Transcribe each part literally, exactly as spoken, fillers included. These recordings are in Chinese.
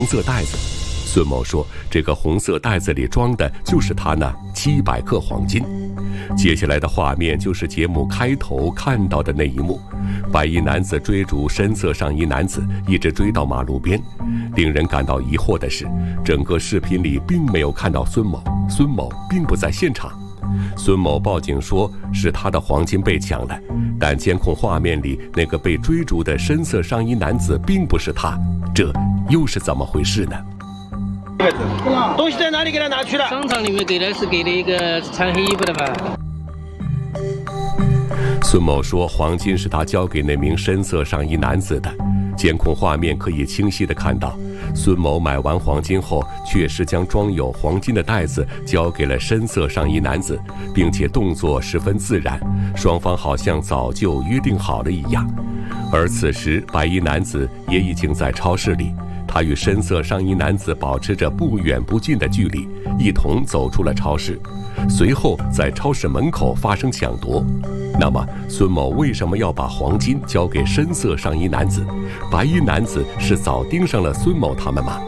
红色袋子。孙某说，这个红色袋子里装的就是他那七百克黄金。接下来的画面就是节目开头看到的那一幕，白衣男子追逐深色上衣男子，一直追到马路边。令人感到疑惑的是，整个视频里并没有看到孙某，孙某并不在现场。孙某报警说是他的黄金被抢了，但监控画面里那个被追逐的深色上衣男子并不是他，这又是怎么回事呢？ 东西在哪里给他拿去了？ 商场里面给的是给了一个穿黑衣服的吧。 孙某说，黄金是他交给那名深色上衣男子的。监控画面可以清晰地看到，孙某买完黄金后，确实将装有黄金的袋子交给了深色上衣男子，并且动作十分自然，双方好像早就约定好了一样。而此时，白衣男子也已经在超市里。他与深色上衣男子保持着不远不近的距离，一同走出了超市，随后在超市门口发生抢夺。那么，孙某为什么要把黄金交给深色上衣男子？白衣男子是早盯上了孙某他们吗？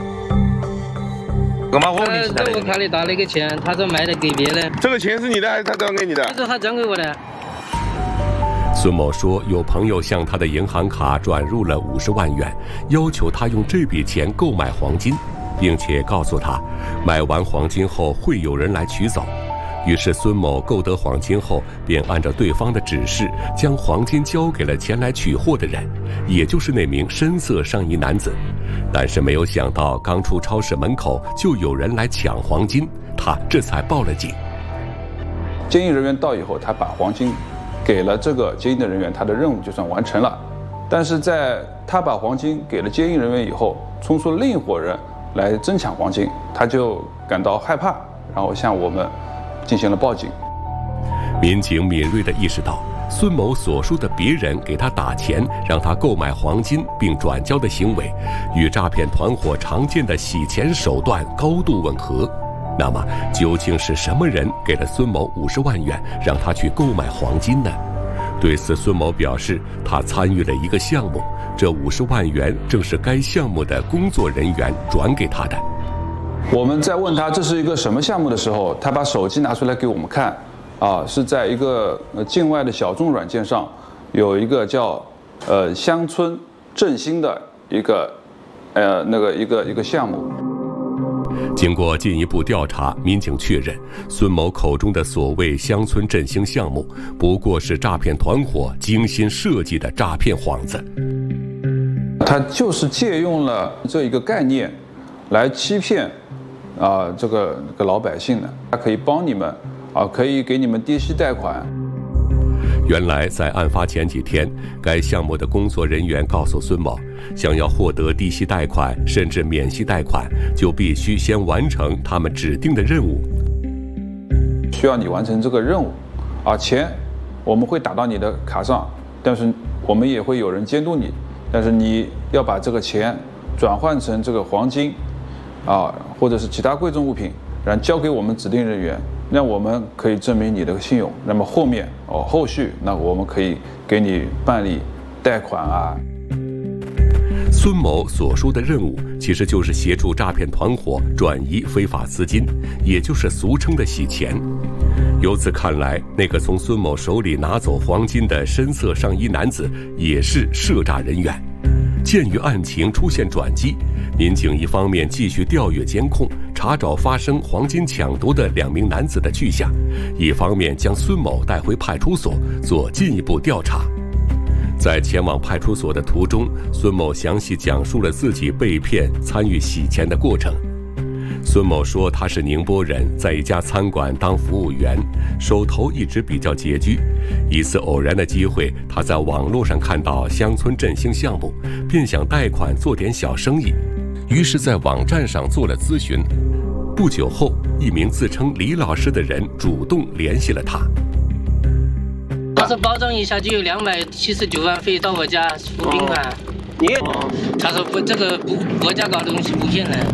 干嘛？我在我卡里打了一个钱，他说卖的给别人。 这个钱是你的还是他转给你的？ 这是他转给我的。 孙某说，有朋友向他的银行卡转入了五十万元，要求他用这笔钱购买黄金，并且告诉他，买完黄金后会有人来取走。于是孙某购得黄金后，便按照对方的指示，将黄金交给了前来取货的人，也就是那名深色上衣男子。但是没有想到，刚出超市门口就有人来抢黄金，他这才报了警。 监应人员到以后，他把黄金给了这个接应的人员，他的任务就算完成了。但是在他把黄金给了接应人员以后，冲出另一伙人来争抢黄金，他就感到害怕，然后向我们进行了报警。 民警敏锐地意识到，孙某所说的别人给他打钱让他购买黄金并转交的行为，与诈骗团伙常见的洗钱手段高度吻合。那么，究竟是什么人给了孙某五十万元，让他去购买黄金呢？对此，孙某表示，他参与了一个项目，这五十万元正是该项目的工作人员转给他的。 我们在问他这是一个什么项目的时候，他把手机拿出来给我们看，啊，是在一个呃境外的小众软件上，有一个叫呃乡村振兴的一个呃那个一个一个项目。 经过进一步调查，民警确认，孙某口中的所谓乡村振兴项目，不过是诈骗团伙精心设计的诈骗幌子。 他就是借用了这一个概念，来欺骗啊这个这个老百姓的。他可以帮你们啊，可以给你们低息贷款。 原来在案发前几天，该项目的工作人员告诉孙某，想要获得低息贷款甚至免息贷款，就必须先完成他们指定的任务。 需要你完成这个任务，啊，钱我们会打到你的卡上，但是我们也会有人监督你，但是你要把这个钱转换成这个黄金，啊，或者是其他贵重物品，然后交给我们指定人员。那我们可以证明你的信用，那么后面哦后续，那我们可以给你办理贷款啊。 孙某所说的任务，其实就是协助诈骗团伙转移非法资金，也就是俗称的洗钱。由此看来，那个从孙某手里拿走黄金的深色上衣男子，也是涉诈人员。鉴于案情出现转机，民警一方面继续调阅监控，查找发生黄金抢夺的两名男子的去向，一方面将孙某带回派出所做进一步调查。在前往派出所的途中，孙某详细讲述了自己被骗、参与洗钱的过程。孙某说，他是宁波人，在一家餐馆当服务员，手头一直比较拮据。一次偶然的机会，他在网络上看到乡村振兴项目，便想贷款做点小生意，于是在网站上做了咨询。不久后，一名自称李老师的人主动联系了他。 他说包装一下就有两百七十九万飞到我家付凭款。 你？ 他说不，这个不，国家搞的东西不骗人。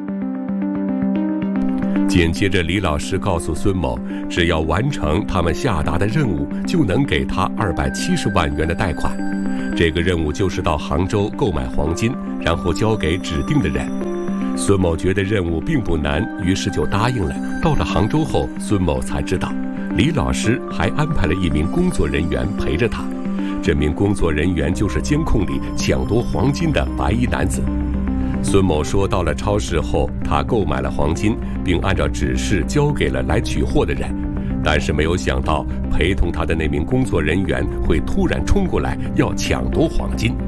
紧接着，李老师告诉孙某，只要完成他们下达的任务，就能给他二百七十万元的贷款。 这个任务就是到杭州购买黄金，然后交给指定的人。孙某觉得任务并不难，于是就答应了。到了杭州后，孙某才知道，李老师还安排了一名工作人员陪着他。这名工作人员就是监控里抢夺黄金的白衣男子。孙某说，到了超市后，他购买了黄金，并按照指示交给了来取货的人。但是没有想到，陪同他的那名工作人员会突然冲过来要抢夺黄金。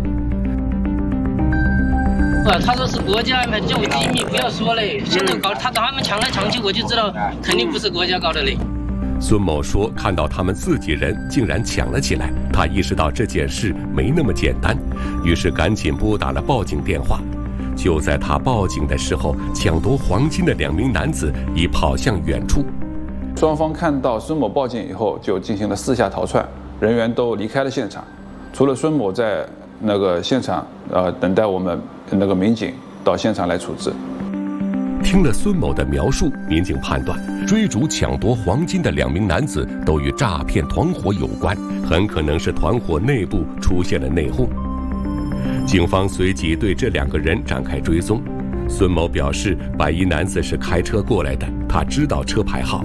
啊，他说是国家安排的，叫我机密，不要说嘞。现在搞他他们抢来抢去，我就知道肯定不是国家搞的嘞。 孙某说，看到他们自己人竟然抢了起来，他意识到这件事没那么简单，于是赶紧拨打了报警电话。就在他报警的时候，抢夺黄金的两名男子已跑向远处。 双方看到孙某报警以后，就进行了四下逃窜，人员都离开了现场，除了孙某在那个现场，呃，等待我们那个民警到现场来处置。 听了孙某的描述，民警判断，追逐抢夺黄金的两名男子都与诈骗团伙有关，很可能是团伙内部出现了内讧。警方随即对这两个人展开追踪。孙某表示，白衣男子是开车过来的，他知道车牌号。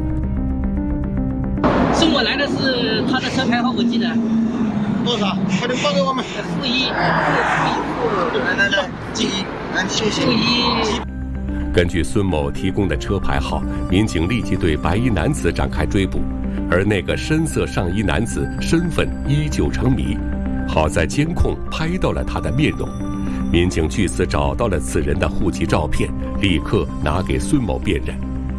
送我来的是他的车牌号，我记得多少？快点报给我们。 负一， 负一，来来来，记一，来谢谢。负一。 根据孙某提供的车牌号，民警立即对白衣男子展开追捕，而那个深色上衣男子身份依旧成谜。好在监控拍到了他的面容，民警据此找到了此人的户籍照片，立刻拿给孙某辨认。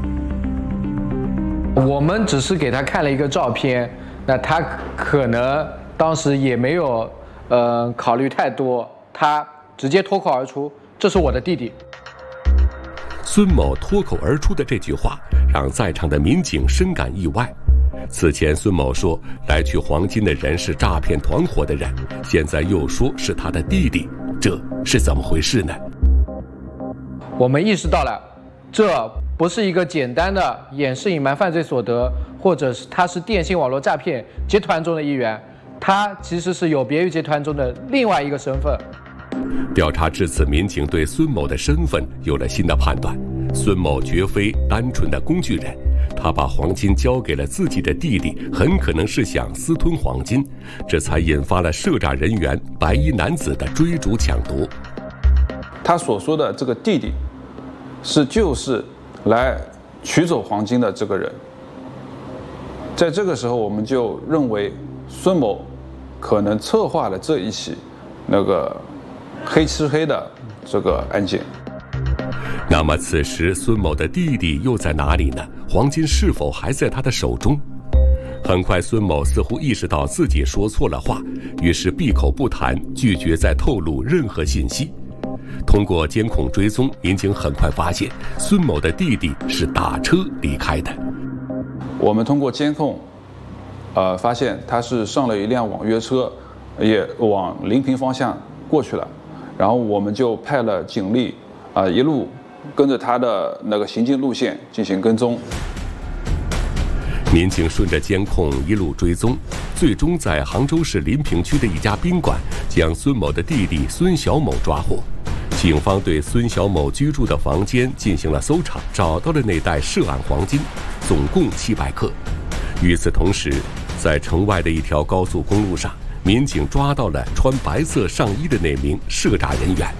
我们只是给他看了一个照片，那他可能当时也没有呃考虑太多，他直接脱口而出：“这是我的弟弟。” 孙某脱口而出的这句话让在场的民警深感意外。此前孙某说来取黄金的人是诈骗团伙的人，现在又说是他的弟弟，这是怎么回事呢？ 我们意识到了，这不是一个简单的掩饰隐瞒犯罪所得，或者是他是电信网络诈骗集团中的一员，他其实是有别于集团中的另外一个身份。 调查至此，民警对孙某的身份有了新的判断。孙某绝非单纯的工具人，他把黄金交给了自己的弟弟，很可能是想私吞黄金，这才引发了涉诈人员白衣男子的追逐抢夺。 他所说的这个弟弟，是就是来取走黄金的这个人。在这个时候，我们就认为孙某可能策划了这一起那个黑吃黑的这个案件。 那么此时孙某的弟弟又在哪里呢？黄金是否还在他的手中？很快孙某似乎意识到自己说错了话，于是闭口不谈，拒绝再透露任何信息。通过监控追踪，民警很快发现孙某的弟弟是打车离开的。 我们通过监控呃，发现他是上了一辆网约车，也往临平方向过去了。然后我们就派了警力啊、呃，一路跟着他的那个行进路线进行跟踪。 民警顺着监控一路追踪，最终在杭州市临平区的一家宾馆将孙某的弟弟孙小某抓获。警方对孙小某居住的房间进行了搜查，找到了那袋涉案黄金，总共七百克。与此同时，在城外的一条高速公路上，民警抓到了穿白色上衣的那名涉诈人员。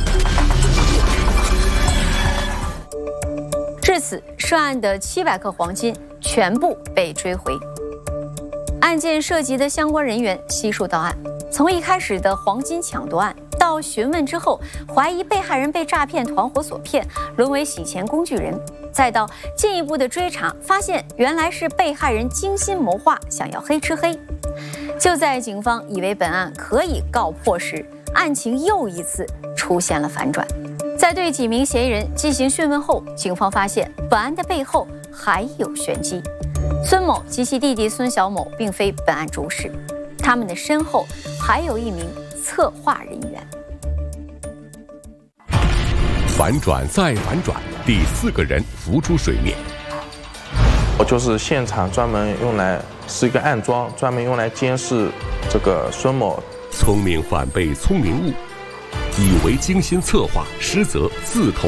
至此，涉案的七百克黄金全部被追回。案件涉及的相关人员悉数到案，从一开始的黄金抢夺案，到询问之后怀疑被害人被诈骗团伙所骗，沦为洗钱工具人，再到进一步的追查，发现原来是被害人精心谋划，想要黑吃黑。就在警方以为本案可以告破时，案情又一次出现了反转。在对几名嫌疑人进行讯问后，警方发现本案的背后还有玄机。孙某及其弟弟孙小某并非本案主使，他们的身后还有一名策划人员。 反转再反转，第四个人浮出水面。 我就是现场专门用来是一个暗桩，专门用来监视这个孙某聪明反被聪明误，以为精心策划，实则自投